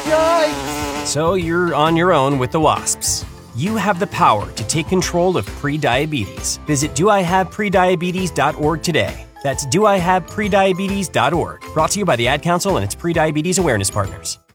Yikes! So you're on your own with the wasps. You have the power to take control of prediabetes. Visit doihaveprediabetes.org today. That's doihaveprediabetes.org. Brought to you by the Ad Council and its Prediabetes Awareness Partners.